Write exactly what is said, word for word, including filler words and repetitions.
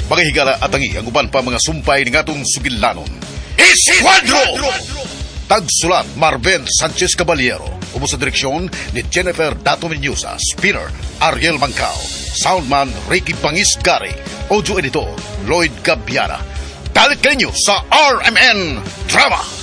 mga higala at tangi ang uban pa mga sumpay ni ngatong sugilanon. Esquadro! Tagsulat Marvel Sanchez Caballero. Ubos sa direksyon ni Jennifer Dato Menyusa. Spinner Ariel Mancao. Soundman Ricky Bangis Gary. Audio editor Lloyd Gabiana. Dalik kayo sa R M N Drama.